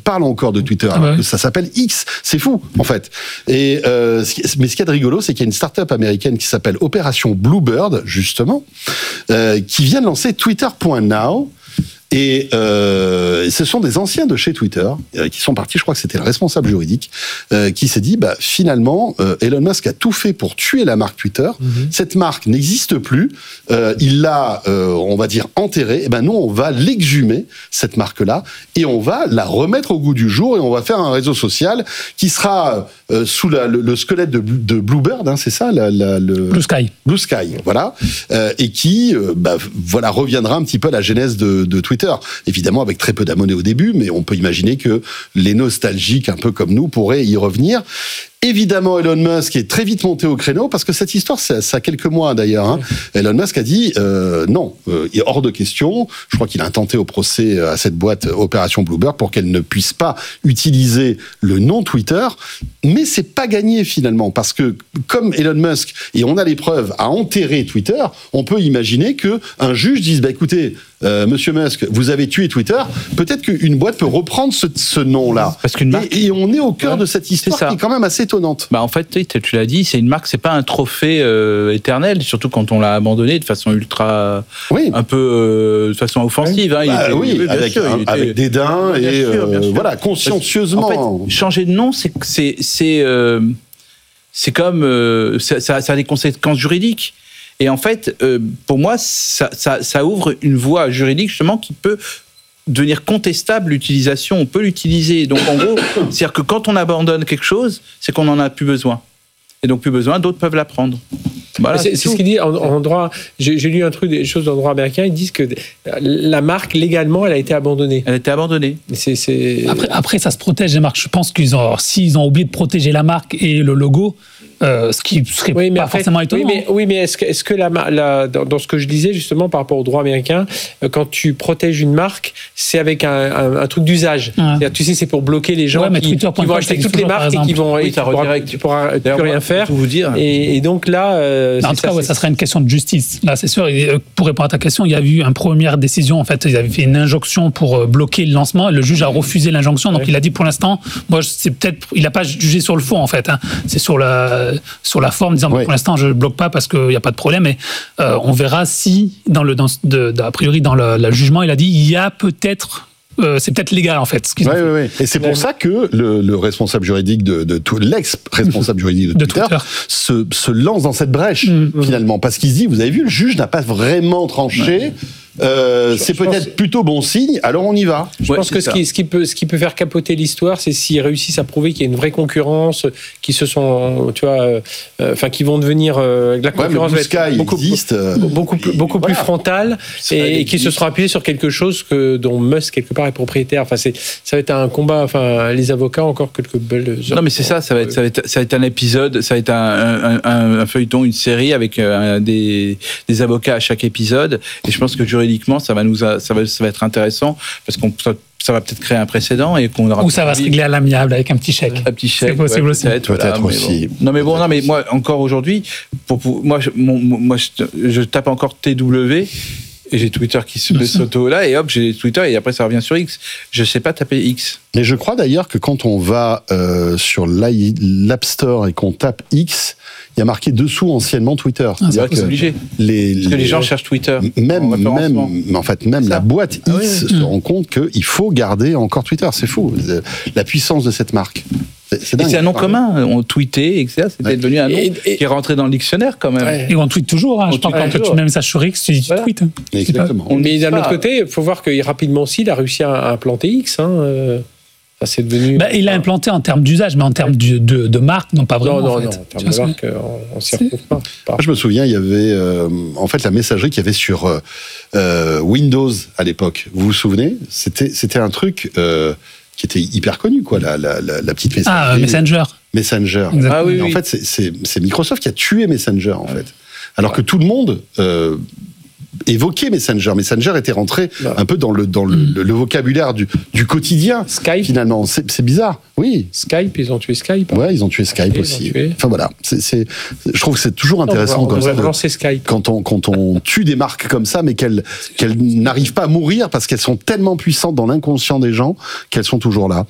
parlent encore de Twitter. Ça s'appelle X. C'est fou, en fait. Et mais ce qu'il y a de rigolo, c'est qu'il y a une start-up américaine qui s'appelle Opération Bluebird, justement, qui vient de lancer Twitter.now. Et ce sont des anciens de chez Twitter qui sont partis, je crois que c'était le responsable juridique, qui s'est dit, finalement, Elon Musk a tout fait pour tuer la marque Twitter. Cette marque n'existe plus. Il l'a, on va dire, enterrée. Et nous, on va l'exhumer, cette marque-là, et on va la remettre au goût du jour, et on va faire un réseau social qui sera sous le squelette de Bluebird, c'est ça, Blue Sky. Blue Sky, voilà, et qui, reviendra un petit peu à la genèse de Twitter. Évidemment, avec très peu d'abonnés au début, mais on peut imaginer que les nostalgiques, un peu comme nous, pourraient y revenir. Évidemment, Elon Musk est très vite monté au créneau, parce que cette histoire, ça a quelques mois d'ailleurs. Elon Musk a dit non, il est hors de question. Je crois qu'il a intenté au procès à cette boîte Opération Bluebird pour qu'elle ne puisse pas utiliser le nom Twitter. Mais c'est pas gagné finalement, parce que comme Elon Musk, et on a les preuves, a enterré Twitter, on peut imaginer que un juge dise écoutez, Monsieur Musk, vous avez tué Twitter. Peut-être qu'une boîte peut reprendre ce nom-là. Parce qu'une marque... et on est au cœur de cette histoire qui est quand même assez étonnante. En fait, tu l'as dit, c'est une marque, c'est pas un trophée éternel, surtout quand on l'a abandonné de façon ultra, un peu de façon offensive. Avec dédain et voilà, consciencieusement. En fait, changer de nom, c'est comme ça a des conséquences juridiques. Et en fait, pour moi, ça ouvre une voie juridique justement qui peut devenir contestable l'utilisation. On peut l'utiliser. Donc en gros, c'est-à-dire que quand on abandonne quelque chose, c'est qu'on n'en a plus besoin. Et donc plus besoin, d'autres peuvent la prendre. Voilà, c'est ce qu'il dit en droit. J'ai lu des choses dans le droit américain. Ils disent que la marque, légalement, elle a été abandonnée. Elle a été abandonnée. Après, ça se protège, les marques. Je pense s'ils ont oublié de protéger la marque et le logo, ce qui serait pas forcément étonnant. Oui, mais est-ce que dans ce que je disais justement par rapport au droit américain, quand tu protèges une marque, c'est avec un truc d'usage. Tu sais, c'est pour bloquer les gens qui vont acheter toutes les marques et qui vont tu pourras plus rien faire. Tout vous dire. Et donc là, en tout cas, ça serait une question de justice. Là, c'est sûr. Et pour répondre à ta question, il y a eu une première décision. En fait, ils avaient fait une injonction pour bloquer le lancement. Le juge a refusé l'injonction. Donc, il a dit pour l'instant, il n'a pas jugé sur le fond, en fait. C'est sur la forme, disant pour l'instant, je ne bloque pas parce qu'il n'y a pas de problème. Et on verra si, a priori, dans le jugement, il a dit il y a peut-être. C'est peut-être légal en fait. Oui. Et c'est pour ça que le responsable juridique l'ex-responsable juridique de Twitter se lance dans cette brèche finalement, parce qu'il se dit, vous avez vu, le juge n'a pas vraiment tranché. C'est peut-être plutôt bon signe, alors on y va. Je pense que ce qui peut faire capoter l'histoire, c'est s'ils réussissent à prouver qu'il y a une vraie concurrence, qui se sont, qui vont devenir la concurrence va être beaucoup plus frontale et qui se sera appuyée sur quelque chose dont Musk quelque part est propriétaire. Enfin, ça va être un combat. Enfin, les avocats encore quelques belles heures. Non, mais c'est ça. Ça va être un épisode, ça va être un feuilleton, une série avec des avocats à chaque épisode. Et je pense que juridiquement, ça va être intéressant parce qu'on ça va peut-être créer un précédent et qu'on aura. Ou ça va se régler à l'amiable avec un petit chèque. Un petit chèque. C'est possible aussi. Peut-être aussi. Bon. Non mais moi encore aujourd'hui, je tape encore TW. Et j'ai Twitter qui se met s'auto là, et hop, j'ai Twitter, et après ça revient sur X. Je sais pas taper X. Mais je crois d'ailleurs que quand on va sur l'App Store et qu'on tape X, il y a marqué dessous anciennement Twitter. C'est obligé. Parce que les gens cherchent Twitter. Même la boîte X se rend compte qu'il faut garder encore Twitter. C'est fou. La puissance de cette marque. C'est dingue. Et c'est un nom commun. On tweetait, etc. C'était devenu un nom qui est rentré dans le dictionnaire quand même. Et on tweete toujours. Je pense que quand tu mets un message sur X, tu tweets. Exactement. Mais d'un autre côté, il faut voir que rapidement aussi, il a réussi à implanter X. C'est devenu... il l'a implanté en termes d'usage, mais en termes de marque, non pas vraiment. Non, en termes de marque, on s'y retrouve pas. Je me souviens, il y avait en fait la messagerie qu'il y avait sur Windows à l'époque. Vous vous souvenez ? C'était un truc qui était hyper connu, quoi, la petite messagerie. Messenger. Messenger. Oui. En fait, c'est Microsoft qui a tué Messenger, en fait. Alors que tout le monde évoquait Messenger. Messenger était rentré un peu dans le vocabulaire du quotidien. Skype. Finalement, c'est bizarre. Oui. Skype, ils ont tué Skype. Ouais, ils ont tué Skype aussi. Enfin voilà, je trouve que c'est toujours intéressant comme ça. Skype. Quand on tue des marques comme ça, mais qu'elles n'arrivent pas à mourir parce qu'elles sont tellement puissantes dans l'inconscient des gens qu'elles sont toujours là.